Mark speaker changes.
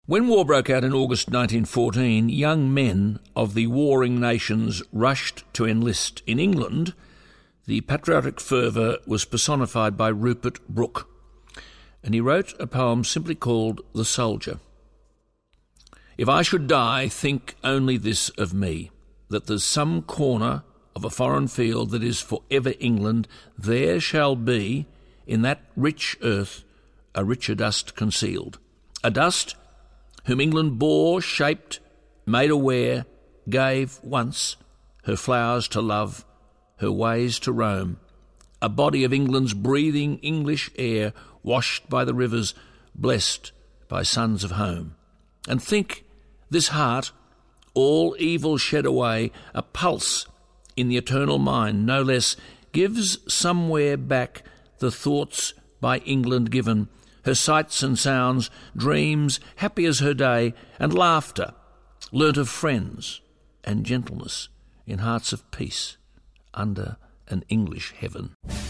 Speaker 1: When war broke out in August 1914, young men of the warring nations rushed to enlist. In England, the patriotic fervour was personified by Rupert Brooke, and he wrote a poem simply called The Soldier. If I should die, think only this of me, that there's some corner of a foreign field that is forever England, there shall be, in that rich earth, a richer dust concealed. A dust whom England bore, shaped, made aware, gave once her flowers to love, her ways to roam, a body of England's breathing English air, washed by the rivers, blessed by sons of home. And think, this heart, all evil shed away, a pulse in the eternal mind, no less, gives somewhere back the thoughts by England given, her sights and sounds, dreams, happy as her day, and laughter, learnt of friends, and gentleness in hearts of peace under an English heaven.